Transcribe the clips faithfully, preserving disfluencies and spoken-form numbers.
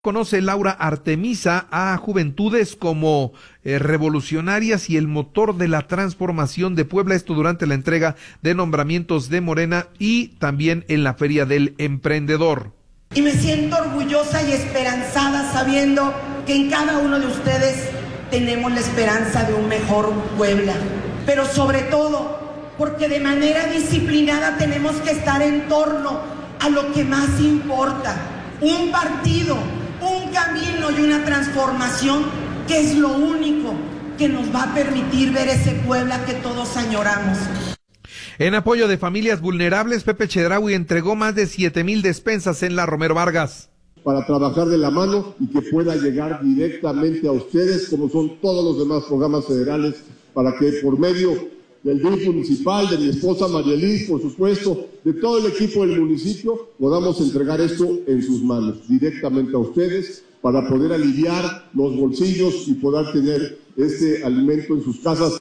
Conoce Laura Artemisa a juventudes como eh, revolucionarias y el motor de la transformación de Puebla, esto durante la entrega de nombramientos de Morena y también en la Feria del Emprendedor. Y me siento orgullosa y esperanzada sabiendo que en cada uno de ustedes tenemos la esperanza de un mejor Puebla, pero sobre todo porque de manera disciplinada tenemos que estar en torno a lo que más importa, un partido, un camino y una transformación que es lo único que nos va a permitir ver ese Puebla que todos añoramos. En apoyo de familias vulnerables, Pepe Chedraui entregó más de siete mil despensas en la Romero Vargas. Para trabajar de la mano y que pueda llegar directamente a ustedes, como son todos los demás programas federales, para que por medio del D I F municipal, de mi esposa Marielis, por supuesto, de todo el equipo del municipio, podamos entregar esto en sus manos, directamente a ustedes, para poder aliviar los bolsillos y poder tener este alimento en sus casas.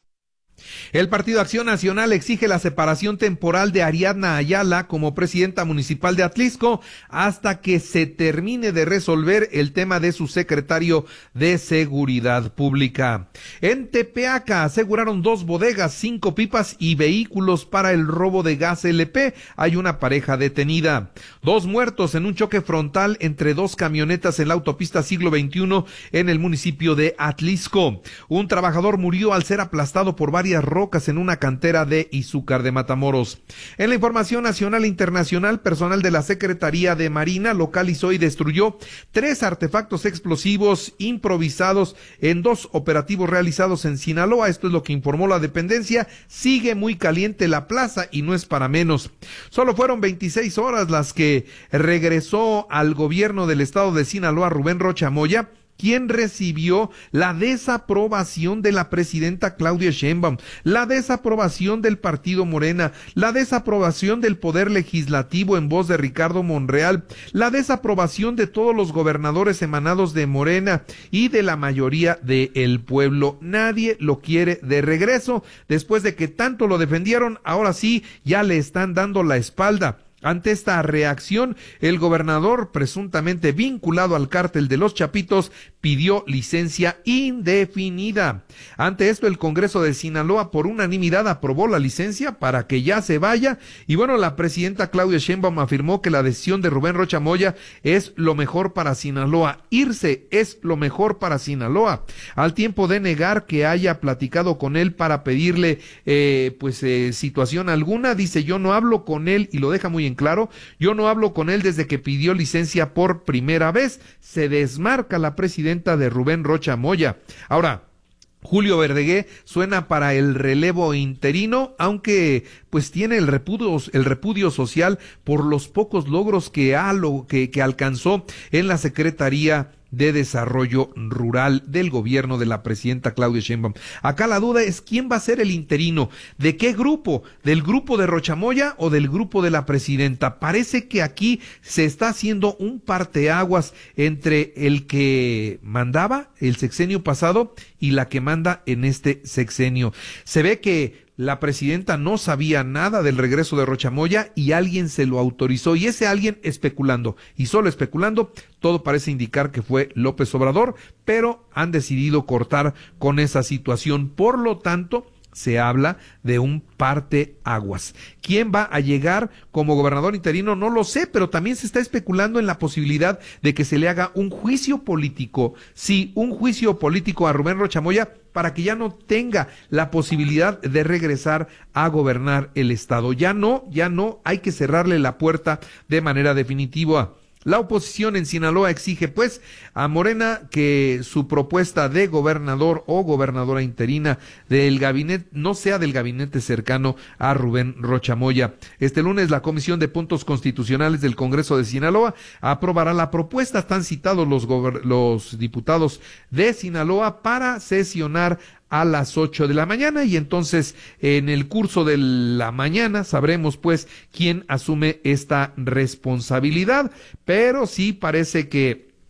El Partido Acción Nacional exige la separación temporal de Ariadna Ayala como presidenta municipal de Atlixco hasta que se termine de resolver el tema de su secretario de Seguridad Pública. En Tepeaca aseguraron dos bodegas, cinco pipas y vehículos para el robo de gas L P. Hay una pareja detenida. Dos muertos en un choque frontal entre dos camionetas en la autopista Siglo veintiuno en el municipio de Atlixco. Un trabajador murió al ser aplastado por varias rocas en una cantera de Izúcar de Matamoros. En la información nacional e internacional, personal de la Secretaría de Marina localizó y destruyó tres artefactos explosivos improvisados en dos operativos realizados en Sinaloa. Esto es lo que informó la dependencia. Sigue muy caliente la plaza y no es para menos. Solo fueron veintiséis horas las que regresó al gobierno del estado de Sinaloa Rubén Rocha Moya, quien recibió la desaprobación de la presidenta Claudia Sheinbaum, la desaprobación del partido Morena, la desaprobación del Poder Legislativo en voz de Ricardo Monreal, la desaprobación de todos los gobernadores emanados de Morena y de la mayoría del pueblo. Nadie lo quiere de regreso. Después de que tanto lo defendieron, ahora sí ya le están dando la espalda. Ante esta reacción, el gobernador, presuntamente vinculado al cártel de los Chapitos, pidió licencia indefinida. Ante esto, el Congreso de Sinaloa por unanimidad aprobó la licencia para que ya se vaya. Y bueno, la presidenta Claudia Sheinbaum afirmó que la decisión de Rubén Rocha Moya es lo mejor para Sinaloa. Irse es lo mejor para Sinaloa. Al tiempo de negar que haya platicado con él para pedirle eh, pues eh, situación alguna, dice: yo no hablo con él, y lo deja muy en claro, yo no hablo con él desde que pidió licencia por primera vez. Se desmarca la presidenta de Rubén Rocha Moya. Ahora, Julio Verdegué suena para el relevo interino, aunque pues tiene el repudio, el repudio social por los pocos logros que, ha, lo, que, que alcanzó en la Secretaría de Desarrollo Rural del gobierno de la presidenta Claudia Sheinbaum. Acá la duda es quién va a ser el interino, de qué grupo, del grupo de Rocha Moya o del grupo de la presidenta. Parece que aquí se está haciendo un parteaguas entre el que mandaba el sexenio pasado y la que manda en este sexenio. Se ve que la presidenta no sabía nada del regreso de Rocha Moya y alguien se lo autorizó, y ese alguien especulando, y solo especulando, todo parece indicar que fue López Obrador, pero han decidido cortar con esa situación. Por lo tanto, se habla de un parteaguas. ¿Quién va a llegar como gobernador interino? No lo sé, pero también se está especulando en la posibilidad de que se le haga un juicio político, sí, un juicio político a Rubén Rocha Moya, para que ya no tenga la posibilidad de regresar a gobernar el estado. Ya no, ya no, hay que cerrarle la puerta de manera definitiva. La oposición en Sinaloa exige pues a Morena que su propuesta de gobernador o gobernadora interina del gabinete no sea del gabinete cercano a Rubén Rocha Moya. Este lunes la Comisión de Puntos Constitucionales del Congreso de Sinaloa aprobará la propuesta. Están citados los, los diputados de Sinaloa para sesionar a las ocho de la mañana, y entonces en el curso de la mañana sabremos pues quién asume esta responsabilidad, pero sí parece que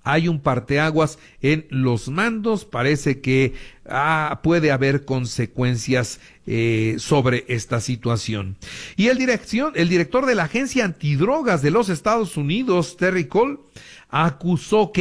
hay un parteaguas en los mandos, parece que ah, puede haber consecuencias eh, sobre esta situación. Y el dirección, el director de la Agencia Antidrogas de los Estados Unidos, Terry Cole, acusó que